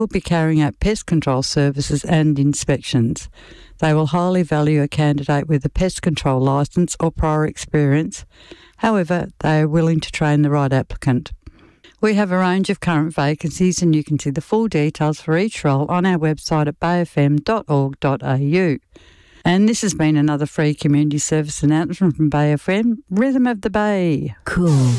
will be carrying out pest control services and inspections. They will highly value a candidate with a pest control licence or prior experience. However, they are willing to train the right applicant. We have a range of current vacancies and you can see the full details for each role on our website at bayfm.org.au. And this has been another free community service announcement from Bay FM, Rhythm of the Bay. Cool.